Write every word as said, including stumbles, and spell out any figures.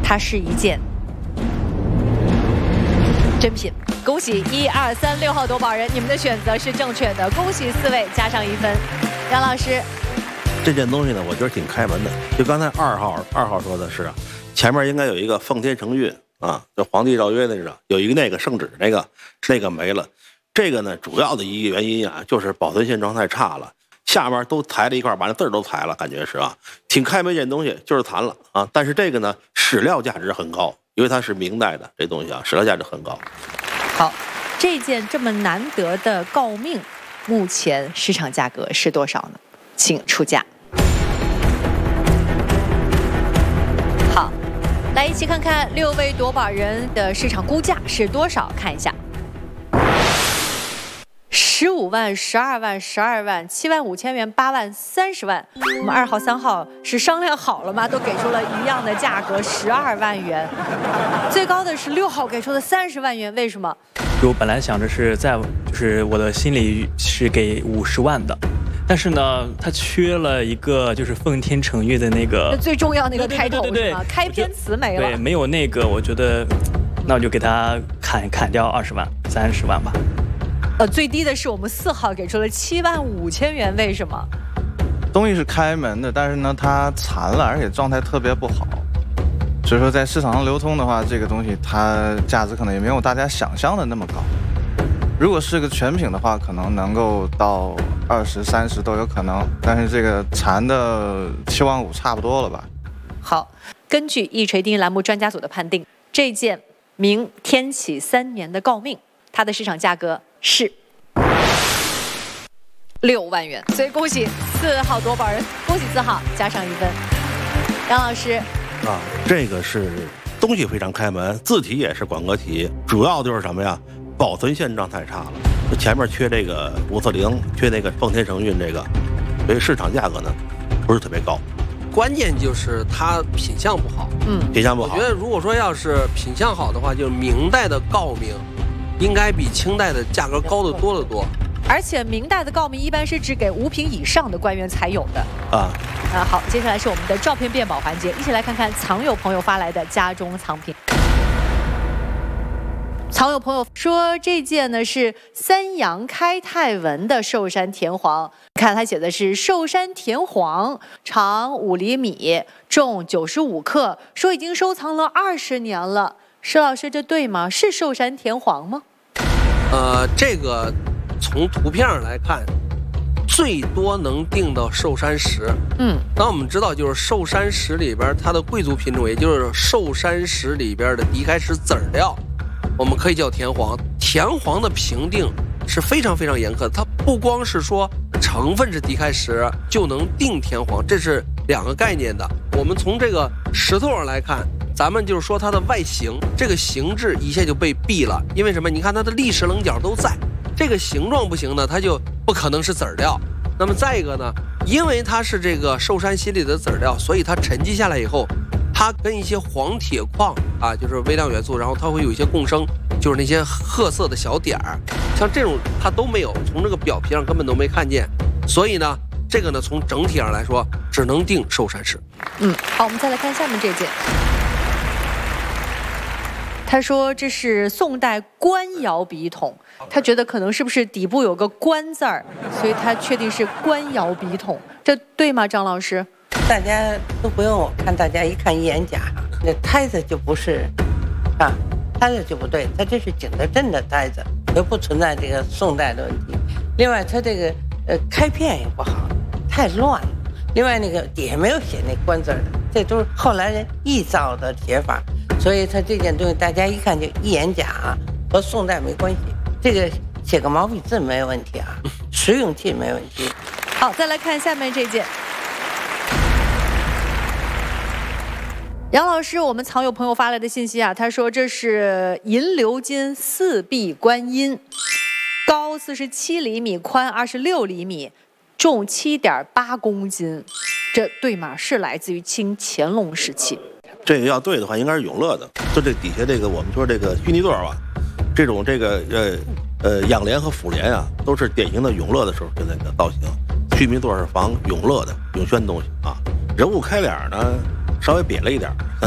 它是一件珍品。恭喜一二三六号夺宝人，你们的选择是正确的，恭喜四位，加上一分。杨老师， 这件东西呢，我觉得挺开门的。就刚才二号二号说的是啊，前面应该有一个奉天承运啊，就皇帝诏曰那个有一个那个圣旨那个那个没了。这个呢，主要的一个原因啊，就是保存现状太差了，下面都裁了一块，把那字儿都裁了，感觉是啊，挺开门一件东西，就是残了啊。但是这个呢，史料价值很高，因为它是明代的这东西啊，史料价值很高。 好，这件这么难得的诰命，目前市场价格是多少呢？请出价。好，来一起看看六位夺宝人的市场估价是多少，看一下。十五万、十二万、十二万、七万五千元、八万、三十万。我们二号、三号是商量好了吗？都给出了一样的价格，十二万元。最高的是六号给出的三十万元，为什么？ 我本来想着是在，就是我的心里是给五十万的，但是呢，它缺了一个就是奉天承运的那个最重要那个开头， 对对对对对， 开篇词没了。 对，没有那个，我觉得，那我就给他砍砍掉二十万、三十万吧。 呃，最低的是我们四号给出了七万五千元，为什么？ 东西是开门的，但是呢，它残了，而且状态特别不好，所以说在市场上流通的话，这个东西它价值可能也没有大家想象的那么高。如果是个全品的话，可能能够到二十三十都有可能，但是这个残的七万五差不多了吧？ 好，根据一锤定音栏目专家组的判定，这件明天启三年的诰命，它的市场价格是六万元，所以恭喜四号夺宝人，恭喜四号，加上一分。杨老师， 啊，这个是东西非常开门，字体也是广歌体，主要就是什么呀？保存现状太差了，前面缺这个五四零，缺那个奉天承运这个，所以市场价格呢不是特别高。 关键就是它品相不好， 嗯， 品相不好。 我觉得如果说要是品相好的话，就是明代的诰命应该比清代的价格高得多得多。 而且明代的诰命一般是只给五品以上的官员才有的啊。 啊，好，接下来是我们的照片辨宝环节，一起来看看藏友朋友发来的家中藏品。藏友朋友说，这件呢是三阳开泰文的寿山田黄，看它写的是寿山田黄，长五厘米，重九十五克，说已经收藏了二十年了。石老师，这对吗？是寿山田黄吗？ 呃，这个从图片上来看，最多能定到寿山石。 嗯， 当我们知道，就是寿山石里边它的贵族品种，也就是寿山石里边的嫡开石籽儿料，我们可以叫田黄。田黄的评定是非常非常严苛的，它不光是说成分是嫡开石就能定田黄，这是两个概念的。我们从这个石头上来看，咱们就是说它的外形，这个形制一下就被毙了。因为什么？你看它的历史棱角都在，这个形状不行呢，它就不可能是籽儿料。那么再一个呢，因为它是这个寿山溪里的籽儿料，所以它沉积下来以后，它跟一些黄铁矿啊，就是微量元素，然后它会有一些共生，就是那些褐色的小点儿，像这种它都没有，从这个表皮上根本都没看见。所以呢，这个呢从整体上来说，只能定寿山石。 嗯，好，我们再来看下面这件。他说这是宋代官窑笔筒，他觉得可能是不是底部有个官字儿，所以他确定是官窑笔筒，这对吗，张老师？ 大家都不用我看，大家一看一眼甲，那胎子就不是啊，胎子就不对，它这是景德镇的胎子，就不存在这个宋代的问题。另外，它这个呃开片也不好，太乱了。另外那个底下没有写那官字的，这都是后来人臆造的写法。所以它这件东西大家一看就一眼假啊，和宋代没关系。这个写个毛笔字没有问题啊，实用性没问题。 好，再来看下面这件。杨老师，我们藏友朋友发来的信息啊，他说这是银鎏金四臂观音，高四十七厘米，宽二十六厘米，重七点八公斤，这对吗？是来自于清乾隆时期。 这个要对的话，应该是永乐的。就这底下这个，我们说这个虚泥座吧，这种这个呃呃仰莲和俯莲啊，都是典型的永乐的时候的那个造型。虚泥座是仿永乐的永宣东西啊。人物开脸呢，稍微瘪了一点，像